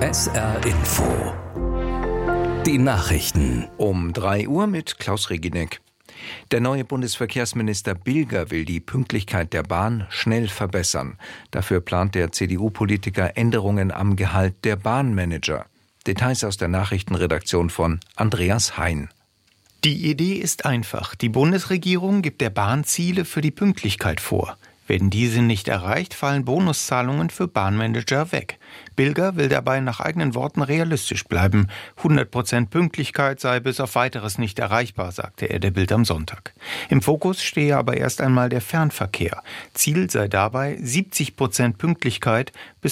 SR Info. Die Nachrichten. Um 3 Uhr mit Klaus Reginek. Der neue Bundesverkehrsminister Bilger will die Pünktlichkeit der Bahn schnell verbessern. Dafür plant der CDU-Politiker Änderungen am Gehalt der Bahnmanager. Details aus der Nachrichtenredaktion von Andreas Hein. Die Idee ist einfach. Die Bundesregierung gibt der Bahn Ziele für die Pünktlichkeit vor. Werden diese nicht erreicht, fallen Bonuszahlungen für Bahnmanager weg. Bilger will dabei nach eigenen Worten realistisch bleiben. 100% Pünktlichkeit sei bis auf Weiteres nicht erreichbar, sagte er der Bild am Sonntag. Im Fokus stehe aber erst einmal der Fernverkehr. Ziel sei dabei 70% Pünktlichkeit bis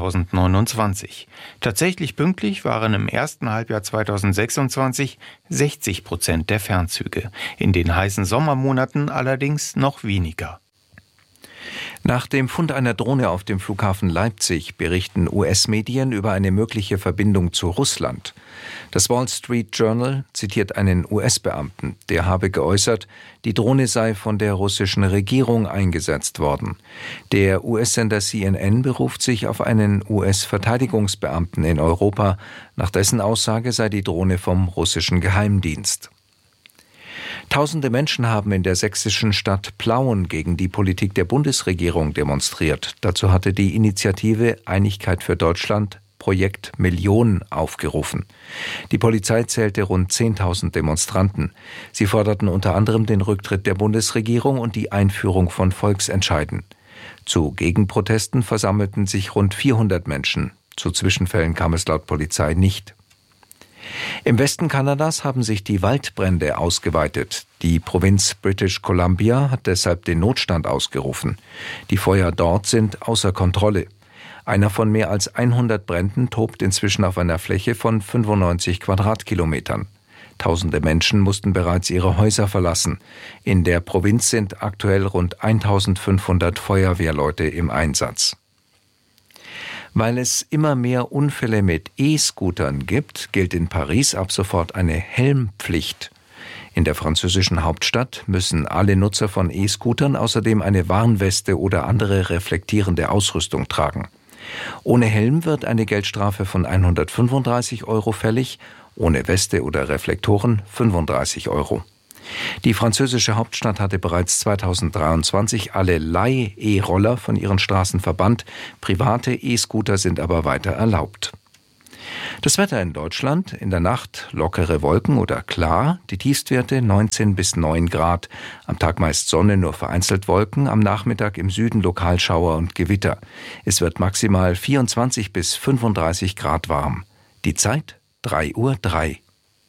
2029. Tatsächlich pünktlich waren im ersten Halbjahr 2026 60% der Fernzüge. In den heißen Sommermonaten allerdings noch weniger. Nach dem Fund einer Drohne auf dem Flughafen Leipzig berichten US-Medien über eine mögliche Verbindung zu Russland. Das Wall Street Journal zitiert einen US-Beamten, der habe geäußert, die Drohne sei von der russischen Regierung eingesetzt worden. Der US-Sender CNN beruft sich auf einen US-Verteidigungsbeamten in Europa. Nach dessen Aussage sei die Drohne vom russischen Geheimdienst. Tausende Menschen haben in der sächsischen Stadt Plauen gegen die Politik der Bundesregierung demonstriert. Dazu hatte die Initiative Einigkeit für Deutschland Projekt Million aufgerufen. Die Polizei zählte rund 10.000 Demonstranten. Sie forderten unter anderem den Rücktritt der Bundesregierung und die Einführung von Volksentscheiden. Zu Gegenprotesten versammelten sich rund 400 Menschen. Zu Zwischenfällen kam es laut Polizei nicht. Im Westen Kanadas haben sich die Waldbrände ausgeweitet. Die Provinz British Columbia hat deshalb den Notstand ausgerufen. Die Feuer dort sind außer Kontrolle. Einer von mehr als 100 Bränden tobt inzwischen auf einer Fläche von 95 Quadratkilometern. Tausende Menschen mussten bereits ihre Häuser verlassen. In der Provinz sind aktuell rund 1500 Feuerwehrleute im Einsatz. Weil es immer mehr Unfälle mit E-Scootern gibt, gilt in Paris ab sofort eine Helmpflicht. In der französischen Hauptstadt müssen alle Nutzer von E-Scootern außerdem eine Warnweste oder andere reflektierende Ausrüstung tragen. Ohne Helm wird eine Geldstrafe von 135 € fällig, ohne Weste oder Reflektoren 35 €. Die französische Hauptstadt hatte bereits 2023 alle Leih-E-Roller von ihren Straßen verbannt. Private E-Scooter sind aber weiter erlaubt. Das Wetter in Deutschland: in der Nacht lockere Wolken oder klar, die Tiefstwerte 19 bis 9 Grad. Am Tag meist Sonne, nur vereinzelt Wolken, am Nachmittag im Süden Lokalschauer und Gewitter. Es wird maximal 24 bis 35 Grad warm. Die Zeit 3:03 Uhr.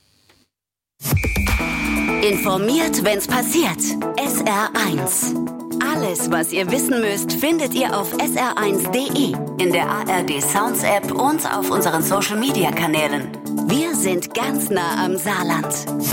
Informiert, wenn's passiert. SR1. Alles, was ihr wissen müsst, findet ihr auf sr1.de, in der ARD Sounds App und auf unseren Social Media Kanälen. Wir sind ganz nah am Saarland.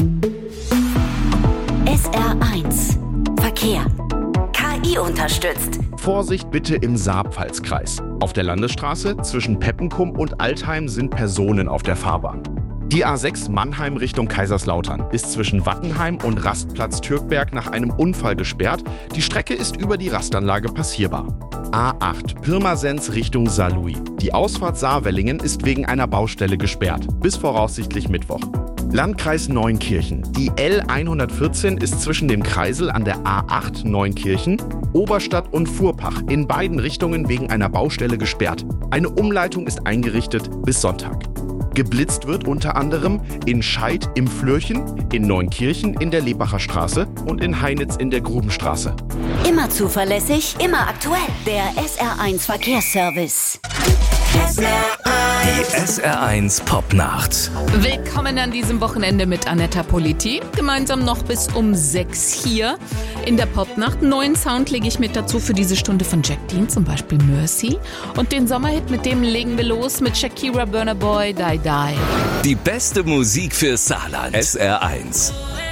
SR1. Verkehr. KI unterstützt. Vorsicht bitte im Saar-Pfalz-Kreis. Auf der Landesstraße zwischen Peppenkum und Altheim sind Personen auf der Fahrbahn. Die A6 Mannheim Richtung Kaiserslautern ist zwischen Wattenheim und Rastplatz Türkberg nach einem Unfall gesperrt. Die Strecke ist über die Rastanlage passierbar. A8 Pirmasens Richtung Saarlouis. Die Ausfahrt Saarwellingen ist wegen einer Baustelle gesperrt, bis voraussichtlich Mittwoch. Landkreis Neunkirchen. Die L114 ist zwischen dem Kreisel an der A8 Neunkirchen, Oberstadt und Furpach in beiden Richtungen wegen einer Baustelle gesperrt. Eine Umleitung ist eingerichtet bis Sonntag. Geblitzt wird unter anderem in Scheid im Flörchen, in Neunkirchen in der Lebacher Straße und in Heinitz in der Grubenstraße. Immer zuverlässig, immer aktuell. Der SR1 Verkehrsservice. Die SR1 Popnacht. Willkommen an diesem Wochenende mit Anetta Politi. Gemeinsam noch bis um 6 hier in der Popnacht. Neuen Sound lege ich mit dazu für diese Stunde von Jack Dean, zum Beispiel Mercy. Und den Sommerhit, mit dem legen wir los mit Shakira, Burna Boy, Die Die. Die beste Musik für Saarland. SR1.